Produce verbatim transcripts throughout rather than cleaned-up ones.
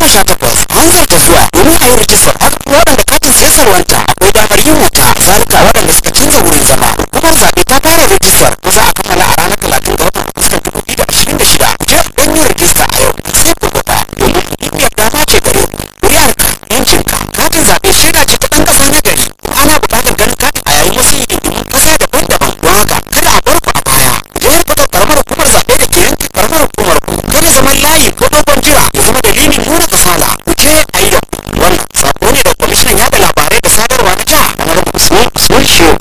goma sha takwas a hanzarta zuwa domin a yi rijistar. Haka kuma waɗanda katin su ya salwanta akwai damar yin wuta. Zalika waɗanda suka canza wurin zama, hukumar zaɓe ta fara rijistar ko za a kammala a ranar talatin ga watan Agustan dubu biyu da ashirin da shida. Ku je don yin rijista a yau sai ku gaba domin bibiyar dama ce gare ku. Ƙuri'arka, yancinka, katin zaɓe shaida ce ta ɗan ƙasa na gari. Kuma ana buƙatar ganin katin a yayin wasu hidindimun ƙasa daban-daban. Don haka kada a bar ku a baya. Ku je harkatar ƙaramar hukumar zaɓe da ke yankin ƙaramar hukumar ku. Kada zaman layi ko dogon jira ya zama dalilin nuna kasala. Ku je a yi da ku. Wannan sako ne da kwamishinan yaɗa labarai da sadarwa na jiha kamar Usman Usman Shehu.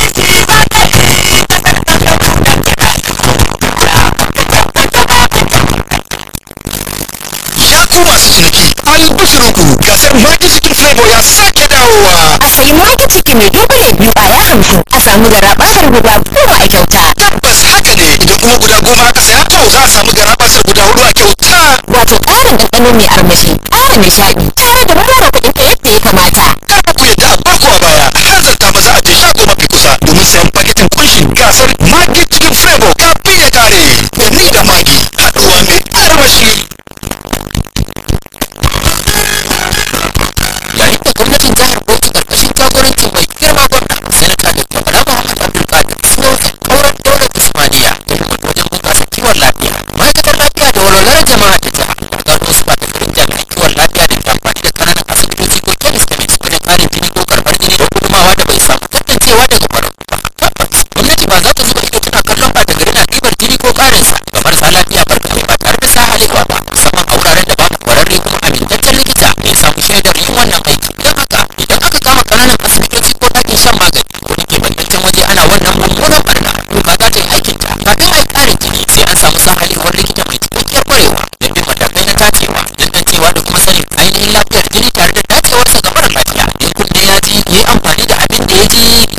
Masu ciniki albishirinku gasar Magic Chicken Flavor ya sake dawowa. A sayi Magic Chicken mai dunkule biyu ƙwaya hamsin a samu garabasar guda goma a kyauta. Tabbas haka ne, idan kuma guda goma aka saya to za a samu garabasar guda hudu a kyauta. Wato ƙarin ɗanɗano mai armashi, ƙara nishaɗi, tare da mamara kuɗin ka yadda ya kamata. Kada ku yadda a barku a baya, a hanzarta maza a je shago mafi kusa domin sayan paketin kunshin gasar Magic Chicken Flavor kafin ya kare. Da ni da Maggi haɗuwa mai armashi. Yayin da gwamnatin jihar Bauchi karkashin jagorancin mai girma gwamna sanata Dr. Bala Muhammad Abdulkadir Sinow kauran daular Usmaniya ta himmatu wajen bunƙasa kiwon lafiya, ma'aikatar lafiya da walwalar jama'a ta jiha ta gano su ba ta garin jami'an kiwon lafiya da ke amfani da ƙananan asibitoci ko kemis kemis wajen ƙarin jini ko karɓar jini da gudumawa da bai samu tantancewa daga ƙwararru ba. Tabbas gwamnati ba za ta zuba ido tana kallon ba ta gari na ɗibar jini ko ƙarinsa ga marasa lafiya barkatai ba tare da sa halewa ba, musamman a wuraren da babu ƙwararre kuma amintaccen likita da ya samu shaidar yin wannan aiki. Don haka idan aka kama ƙananan asibitoci ko ɗakin shan magani wani ke bantaccen waje ana wannan mummunan barna, doka za ta yi aikinta. Kafin a yi ƙarin jini sai an samu sahalewar likita mai cikakkiyar ƙwarewa da bin matakai na tacewa, tantancewa da kuma sanin ainihin lafiyar jini tare da dacewarsa ga mara lafiya. In kunne ya ji ya yi amfani da abin da ya ji